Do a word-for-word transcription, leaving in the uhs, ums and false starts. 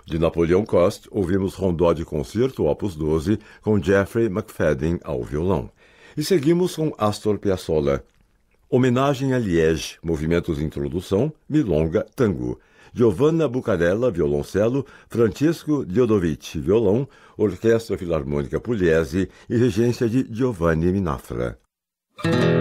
De Napoleon Coste, ouvimos Rondó de Concerto, opus doze, com Jeffrey McFadden ao violão. E seguimos com Astor Piazzolla. Homenagem a Liege, movimentos de introdução, milonga, tango. Giovanna Bucarella, violoncelo, Francisco Diodovici, violão, Orquestra Filarmônica Pugliese e regência de Giovanni Minafra.